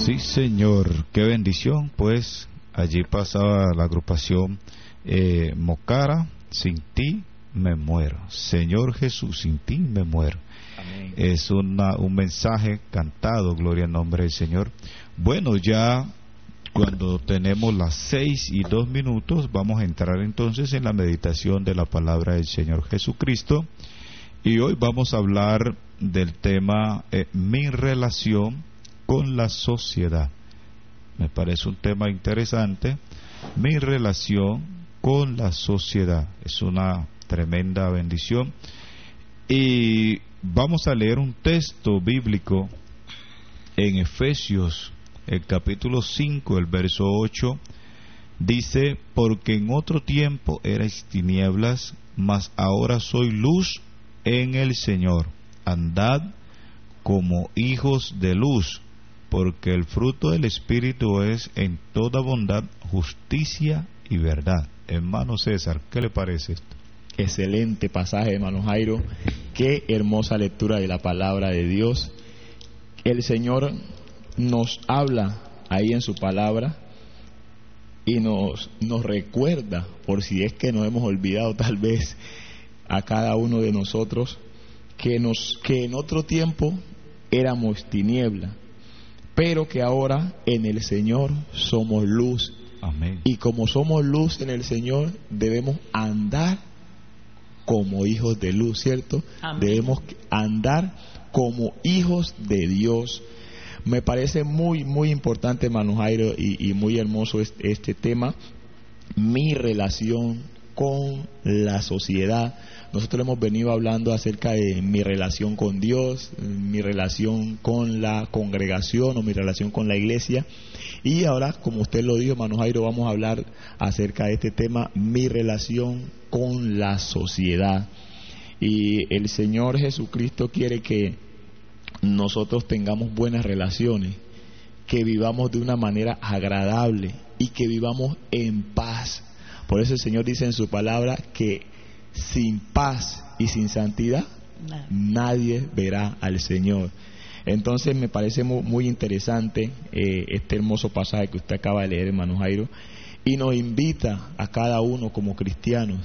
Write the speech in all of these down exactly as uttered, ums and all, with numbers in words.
Sí, señor, qué bendición. Pues allí pasaba la agrupación eh, Mocara, Sin ti me muero. Señor Jesús, sin ti me muero. Amén. Es una, un mensaje cantado, gloria al nombre del Señor. Bueno, ya cuando tenemos las seis y dos minutos, vamos a entrar entonces en la meditación de la palabra del Señor Jesucristo. Y hoy vamos a hablar del tema eh, mi relación con la sociedad. Me parece un tema interesante. Mi relación con la sociedad es una tremenda bendición. Y vamos a leer un texto bíblico en Efesios, el capítulo cinco, el verso ocho. Dice: porque en otro tiempo erais tinieblas, mas ahora soy luz en el Señor. Andad como hijos de luz, porque el fruto del Espíritu es en toda bondad, justicia y verdad. Hermano César, ¿qué le parece esto? Excelente pasaje, hermano Jairo. Qué hermosa lectura de la palabra de Dios. El Señor nos habla ahí en su palabra y nos, nos recuerda, por si es que nos hemos olvidado tal vez a cada uno de nosotros, que, nos, que en otro tiempo éramos tiniebla, pero que ahora en el Señor somos luz. Amén. Y como somos luz en el Señor, debemos andar como hijos de luz, ¿cierto? Amén. Debemos andar como hijos de Dios. Me parece muy, muy importante, hermano Jairo, y, y muy hermoso este, este tema, mi relación con la sociedad. Nosotros hemos venido hablando acerca de mi relación con Dios, mi relación con la congregación o mi relación con la iglesia. Y ahora, como usted lo dijo, hermano Jairo, vamos a hablar acerca de este tema, mi relación con la sociedad. Y el Señor Jesucristo quiere que nosotros tengamos buenas relaciones, que vivamos de una manera agradable y que vivamos en paz. Por eso el Señor dice en su palabra que sin paz y sin santidad nadie verá al Señor. Entonces me parece muy, muy interesante eh, este hermoso pasaje que usted acaba de leer, hermano Jairo, y nos invita a cada uno como cristianos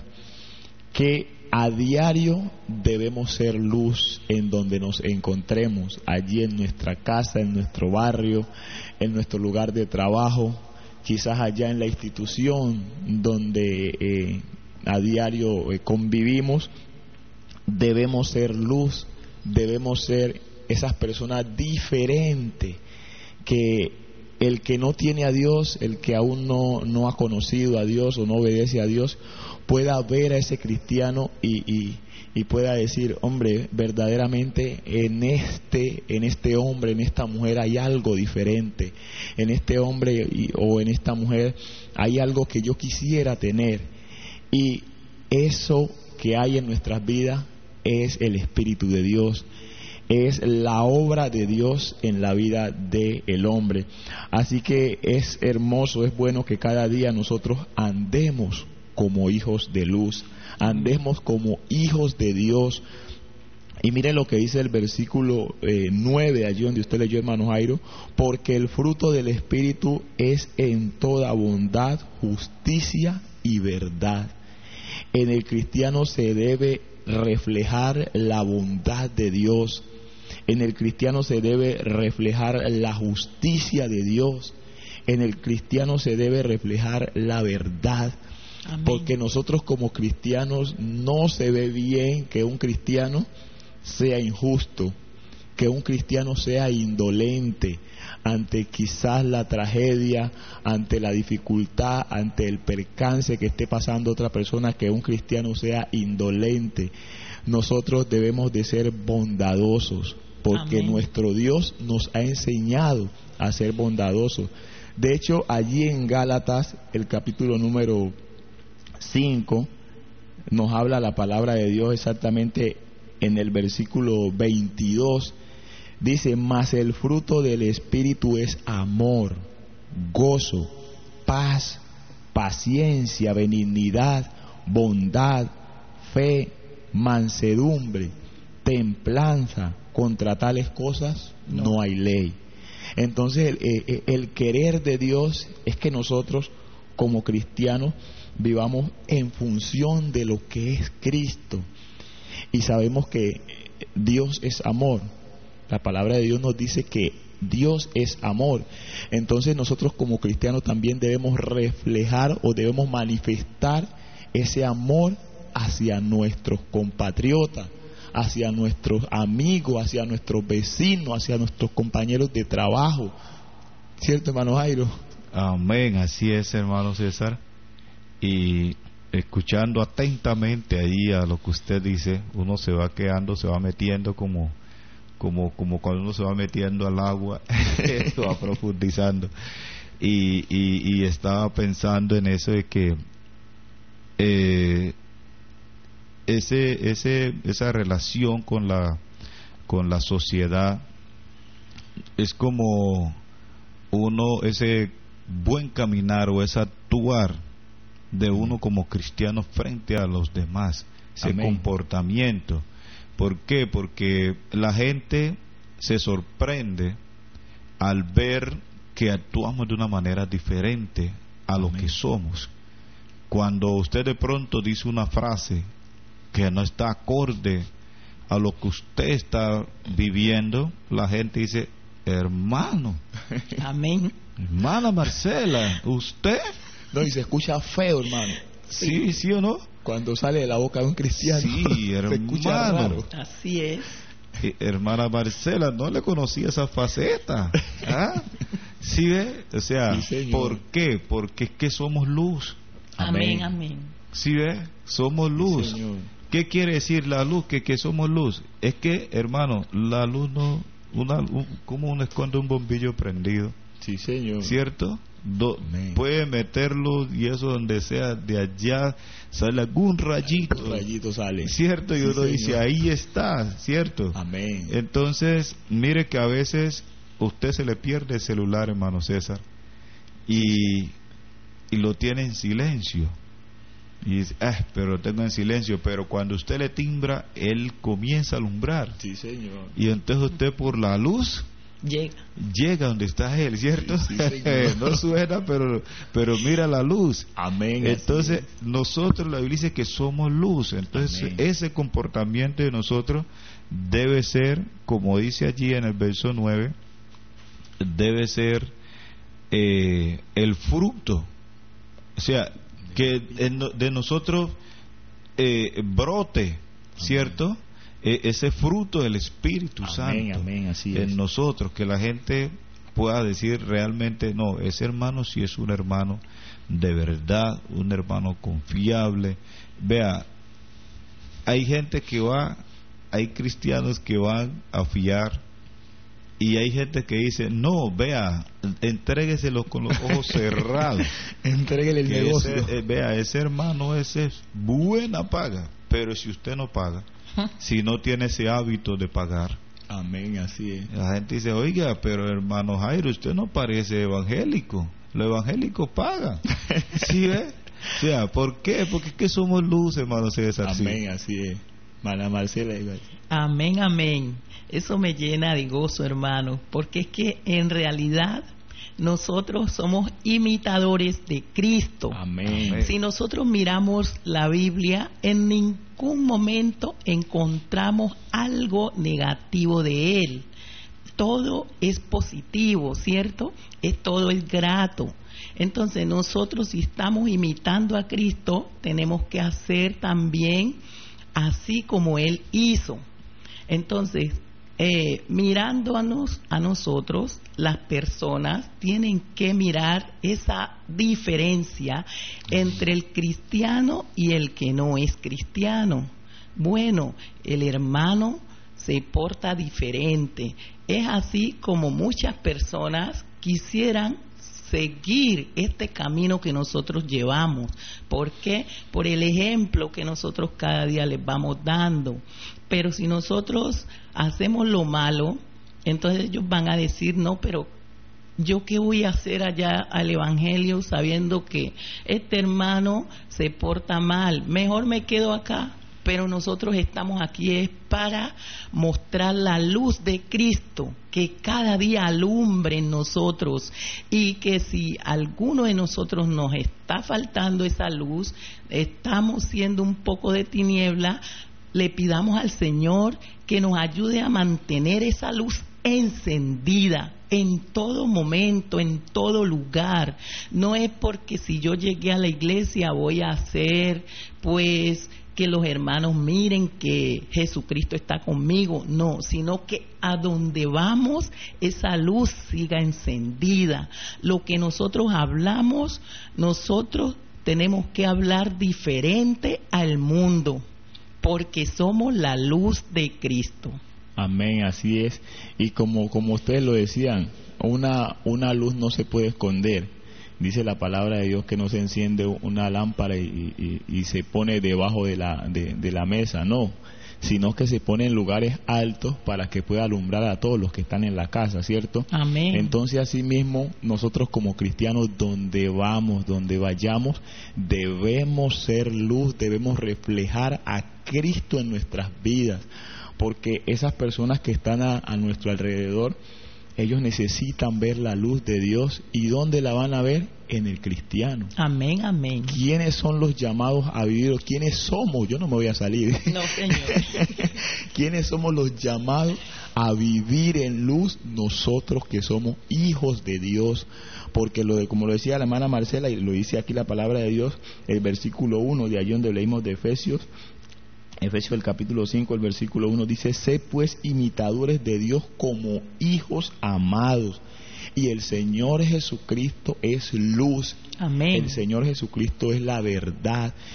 que a diario debemos ser luz en donde nos encontremos, allí en nuestra casa, en nuestro barrio, en nuestro lugar de trabajo, quizás allá en la institución donde eh, a diario eh, convivimos. Debemos ser luz, debemos ser esas personas diferentes, que el que no tiene a Dios, el que aún no, no ha conocido a Dios o no obedece a Dios, pueda ver a ese cristiano y, y, y pueda decir, hombre, verdaderamente en este, en este hombre, en esta mujer hay algo diferente, en este hombre y, o en esta mujer hay algo que yo quisiera tener. Y eso que hay en nuestras vidas es el Espíritu de Dios, es la obra de Dios en la vida del hombre. Así que es hermoso, es bueno que cada día nosotros andemos como hijos de luz, andemos como hijos de Dios. Y mire lo que dice el versículo eh, nueve, allí donde usted leyó, hermano Jairo: porque el fruto del Espíritu es en toda bondad, justicia y verdad. En el cristiano se debe reflejar la bondad de Dios, en el cristiano se debe reflejar la justicia de Dios, en el cristiano se debe reflejar la verdad. Amén. Porque nosotros como cristianos no se ve bien que un cristiano sea injusto, que un cristiano sea indolente ante quizás la tragedia, ante la dificultad, ante el percance que esté pasando otra persona, que un cristiano sea indolente. Nosotros debemos de ser bondadosos, porque Amén. Nuestro Dios nos ha enseñado a ser bondadosos. De hecho, allí en Gálatas, el capítulo número cinco, nos habla la palabra de Dios exactamente en el versículo veintidós. Dice: mas el fruto del Espíritu es amor, gozo, paz, paciencia, benignidad, bondad, fe, mansedumbre, templanza. Contra tales cosas no hay ley. Entonces el, el, el querer de Dios es que nosotros como cristianos vivamos en función de lo que es Cristo. Y sabemos que Dios es amor. La palabra de Dios nos dice que Dios es amor. Entonces nosotros como cristianos también debemos reflejar o debemos manifestar ese amor hacia nuestros compatriotas, hacia nuestros amigos, hacia nuestros vecinos, hacia nuestros compañeros de trabajo. ¿Cierto, hermano Jairo? Amén, así es, hermano César. Y escuchando atentamente ahí a lo que usted dice, uno se va quedando, se va metiendo como como como cuando uno se va metiendo al agua, se va profundizando. Y, y, y estaba pensando en eso de que eh, ese ese esa relación con la con la sociedad es como uno, ese buen caminar o ese actuar de uno como cristiano frente a los demás, ese Amén. comportamiento. ¿Por qué? Porque la gente se sorprende al ver que actuamos de una manera diferente a lo Amén. que somos. Cuando usted de pronto dice una frase que no está acorde a lo que usted está viviendo, la gente dice: hermano, Amén. hermana Marcela, ¿usted? No, y se escucha feo, hermano. Sí, sí o no. Cuando sale de la boca de un cristiano, Sí, se escucha hermano. raro. Así es. Eh, hermana Marcela, no le conocía esa faceta. ¿Ah? ¿Sí ve? O sea, Sí, señor. ¿por qué? Porque es que somos luz. Amén, amén. ¿Sí ve? Somos luz. Señor. ¿Qué quiere decir la luz? Que, que somos luz. Es que, hermano, la luz no... Una, un, como uno esconde un bombillo prendido, Sí, señor. ¿cierto? Do, Amén. puede meterlo y eso donde sea, de allá sale algún rayito, Un rayito sale. ¿cierto? Y Sí, uno dice, señor. ahí está, ¿cierto? Amén. Entonces, mire que a veces usted se le pierde el celular, hermano César, y, y lo tiene en silencio. Y dice, ah, pero lo tengo en silencio. Pero cuando usted le timbra, él comienza a alumbrar. Sí, señor. Y entonces usted por la luz Llega. llega donde está él, ¿cierto? Sí, sí, señor. No suena, pero, pero mira la luz. Amén. Entonces, así nosotros, la Biblia dice que somos luz. Entonces, Amén. ese comportamiento de nosotros debe ser, como dice allí en el verso nueve, debe ser eh, el fruto. O sea, que en no- de nosotros eh, brote, ¿cierto? Eh, ese fruto del Espíritu Amén, Santo amén, así en es. nosotros, que la gente pueda decir realmente, no, ese hermano sí es un hermano de verdad, un hermano confiable. Vea, hay gente que va, hay cristianos que van a fiar, y hay gente que dice, no, vea, entrégueselo con los ojos cerrados. Entréguele el Que negocio. ese, eh, vea, ese hermano, ese es buena paga, pero si usted no paga, si no tiene ese hábito de pagar, Amén, así es. la gente dice, oiga, pero hermano Jairo, usted no parece evangélico, los evangélicos pagan. ¿Sí ve? O sea, ¿por qué? Porque es que somos luz, hermano César. sí. Amén, así es. Mana Marcela, igual. Amén, amén. Eso me llena de gozo, hermano, porque es que en realidad nosotros somos imitadores de Cristo. Amén. Amén. Si nosotros miramos la Biblia, en ningún momento encontramos algo negativo de Él. Todo es positivo, ¿cierto? Es, todo es grato. Entonces nosotros, si estamos imitando a Cristo, tenemos que hacer también así como Él hizo. Entonces, eh, mirando a, nos, a nosotros, las personas tienen que mirar esa diferencia entre el cristiano y el que no es cristiano. Bueno, el hermano se porta diferente. Es así como muchas personas quisieran seguir este camino que nosotros llevamos. ¿Por qué? Por el ejemplo que nosotros cada día les vamos dando. Pero si nosotros hacemos lo malo, entonces ellos van a decir, no, pero ¿yo qué voy a hacer allá al evangelio sabiendo que este hermano se porta mal? Mejor me quedo acá. pero nosotros estamos aquí es para mostrar la luz de Cristo, que cada día alumbre en nosotros, y que si alguno de nosotros nos está faltando esa luz, estamos siendo un poco de tiniebla, le pidamos al Señor que nos ayude a mantener esa luz encendida en todo momento, en todo lugar. No es porque si yo llegué a la iglesia voy a hacer pues que los hermanos miren que Jesucristo está conmigo, no, sino que a donde vamos esa luz siga encendida. Lo que nosotros hablamos, nosotros tenemos que hablar diferente al mundo, porque somos la luz de Cristo. Amén, así es. Y como como ustedes lo decían, una una luz no se puede esconder. Dice la palabra de Dios que no se enciende una lámpara y, y, y se pone debajo de la de, de la mesa, no, sino que se pone en lugares altos para que pueda alumbrar a todos los que están en la casa, ¿cierto? Amén. Entonces, así mismo, nosotros como cristianos, donde vamos, donde vayamos, debemos ser luz, debemos reflejar a Cristo en nuestras vidas, porque esas personas que están a, a nuestro alrededor, ellos necesitan ver la luz de Dios. ¿Y dónde la van a ver? En el cristiano. Amén, amén. ¿Quiénes son los llamados a vivir? ¿Quiénes somos? Yo no me voy a salir. No, Señor. ¿Quiénes somos los llamados a vivir en luz? Nosotros que somos hijos de Dios. Porque lo de, como lo decía la hermana Marcela, y lo dice aquí la palabra de Dios, el versículo uno de allí donde leímos de Efesios, Efesios el capítulo cinco, el versículo uno dice: sed pues imitadores de Dios como hijos amados, y el Señor Jesucristo es luz. Amén. El Señor Jesucristo es la verdad.